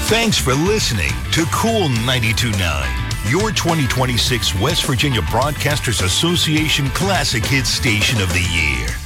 Thanks for listening to Cool 92.9, your 2026 West Virginia Broadcasters Association Classic Hits Station of the Year.